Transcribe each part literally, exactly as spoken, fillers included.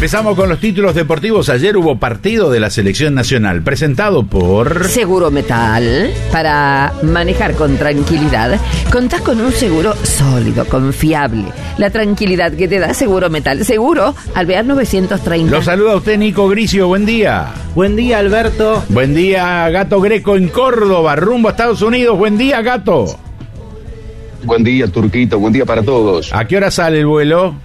Empezamos con los títulos deportivos. Ayer hubo partido de la selección nacional presentado por Seguro Metal. Para manejar con tranquilidad, contás con un seguro sólido, confiable. La tranquilidad que te da Seguro Metal. Seguro Alvear novecientos treinta. Lo saluda usted, Nico Gricio. Buen día. Buen día, Alberto. Buen día, Gato Greco en Córdoba, rumbo a Estados Unidos. Buen día, Gato. Buen día, Turquito. Buen día para todos. ¿A qué hora sale el vuelo?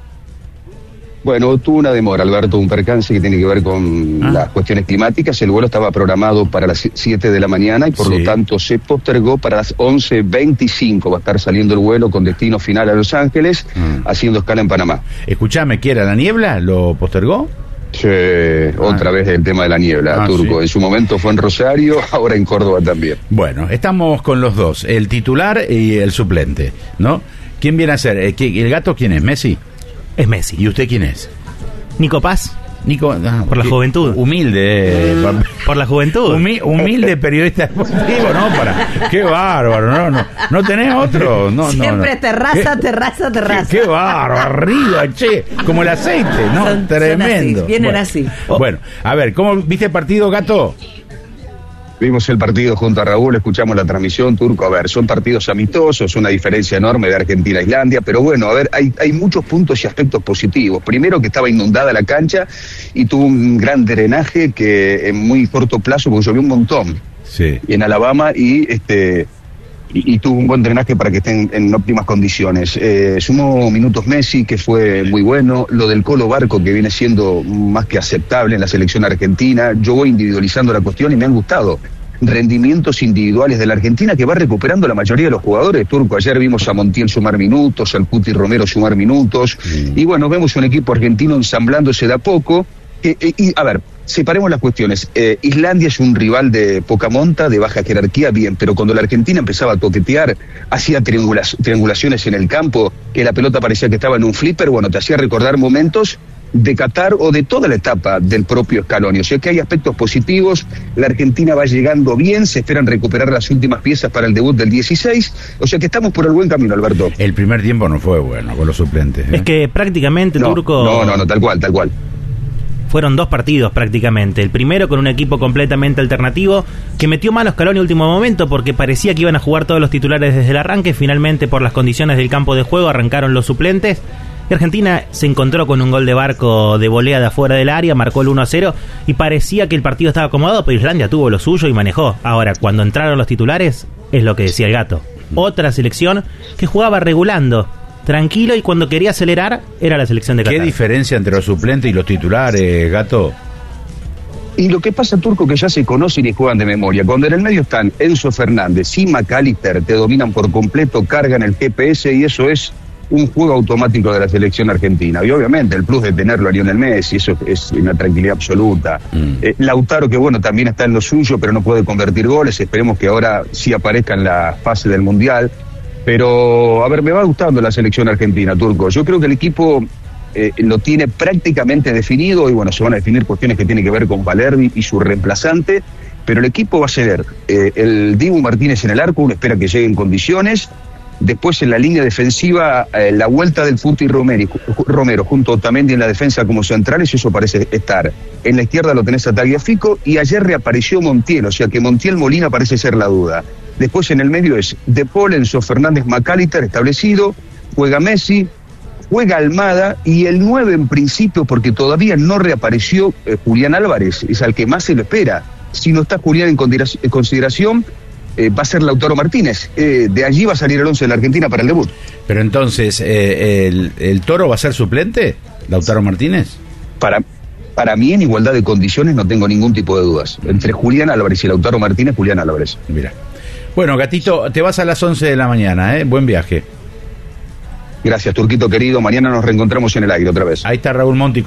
Bueno, tuvo una demora, Alberto, un percance que tiene que ver con ah. las cuestiones climáticas. El vuelo estaba programado para las siete de la mañana y por sí. lo tanto se postergó para las once veinticinco. Va a estar saliendo el vuelo con destino final a Los Ángeles, mm. haciendo escala en Panamá. Escuchame, ¿qué era la niebla? ¿Lo postergó? Sí, ah. otra vez el tema de la niebla, ah, Turco. Sí. En su momento fue en Rosario, ahora en Córdoba también. Bueno, estamos con los dos, el titular y el suplente, ¿no? ¿Quién viene a ser? ¿El Gato quién es? ¿Messi? Es Messi. ¿Y usted quién es? Nico Paz. Nico, ah, por la juventud. Humilde. Por, por la juventud. Humi, humilde periodista deportivo, ¿no? Para, qué bárbaro, no, no. ¿No tenés otro? No, Siempre no, no. terraza, ¿Qué? terraza, terraza. Qué, qué bárbaro, arriba, che. Como el aceite, ¿no? Son, Tremendo. Son así, vienen bueno, así. Oh. Bueno, a ver, ¿cómo viste el partido, Gato? Vimos el partido junto a Raúl, escuchamos la transmisión, Turco. A ver, son partidos amistosos, una diferencia enorme de Argentina a Islandia, pero bueno, a ver, hay, hay muchos puntos y aspectos positivos. Primero, que estaba inundada la cancha y tuvo un gran drenaje que en muy corto plazo, porque llovió un montón sí. en Alabama y este y, y tuvo un buen drenaje para que estén en óptimas condiciones. Eh, sumó minutos Messi, que fue muy bueno. Lo del Colo Barco, que viene siendo más que aceptable en la selección argentina. Yo voy individualizando la cuestión y me han gustado rendimientos individuales de la Argentina, que va recuperando la mayoría de los jugadores, Turco. Ayer vimos a Montiel sumar minutos, al Cuti Romero sumar minutos, sí. y bueno, vemos un equipo argentino ensamblándose de a poco. Eh, eh, y a ver, separemos las cuestiones. Eh, Islandia es un rival de poca monta, de baja jerarquía, bien, pero cuando la Argentina empezaba a toquetear, hacía triangula- triangulaciones en el campo, que la pelota parecía que estaba en un flipper, bueno, te hacía recordar momentos de Qatar o de toda la etapa del propio Scaloni. O sea que hay aspectos positivos, la Argentina va llegando bien, se esperan recuperar las últimas piezas para el debut del dieciséis, o sea que estamos por el buen camino, Alberto. El primer tiempo no fue bueno con los suplentes, ¿eh? Es que prácticamente, no, Turco... No, no, no, tal cual, tal cual. Fueron dos partidos prácticamente. El primero con un equipo completamente alternativo que metió mano Scaloni en último momento porque parecía que iban a jugar todos los titulares desde el arranque. Finalmente, por las condiciones del campo de juego, arrancaron los suplentes. Y Argentina se encontró con un gol de Barco de volea de afuera del área, marcó el uno a cero y parecía que el partido estaba acomodado, pero Islandia tuvo lo suyo y manejó. Ahora, cuando entraron los titulares, es lo que decía el Gato. Otra selección que jugaba regulando, tranquilo, y cuando quería acelerar era la selección de Qatar. ¿Qué diferencia entre los suplentes y los titulares, Gato? Y lo que pasa, Turco, que ya se conocen y juegan de memoria. Cuando en el medio están Enzo Fernández y McAllister, te dominan por completo, cargan el G P S y eso es un juego automático de la selección argentina. Y obviamente el plus de tenerlo a Lionel Messi, eso es una tranquilidad absoluta. Mm. Eh, Lautaro, que bueno, también está en lo suyo, pero no puede convertir goles. Esperemos que ahora sí aparezca en la fase del Mundial. Pero, a ver, me va gustando la selección argentina, Turco. Yo creo que el equipo eh, lo tiene prácticamente definido y bueno, se van a definir cuestiones que tienen que ver con Valerdi y su reemplazante, pero el equipo va a ser eh, el Dibu Martínez en el arco, uno espera que llegue en condiciones. Después en la línea defensiva, eh, la vuelta del Cuti Romero, Romero junto a Otamendi en la defensa como centrales, eso parece estar. En la izquierda lo tenés a Tagliafico y ayer reapareció Montiel, o sea que Montiel Molina parece ser la duda. Después en el medio es De Paul, Enzo Fernández, McAllister establecido, juega Messi, juega Almada y el nueve en principio, porque todavía no reapareció eh, Julián Álvarez, es al que más se lo espera. Si no está Julián en consideración, Eh, va a ser Lautaro Martínez. Eh, de allí va a salir el once de la Argentina para el debut. Pero entonces, eh, el, ¿el Toro va a ser suplente, Lautaro Martínez? Para, para mí, en igualdad de condiciones, no tengo ningún tipo de dudas. Entre Julián Álvarez y Lautaro Martínez, Julián Álvarez. Mira. Bueno, Gatito, te vas a las once de la mañana, ¿eh? Buen viaje. Gracias, Turquito querido. Mañana nos reencontramos en el aire otra vez. Ahí está Raúl Monti.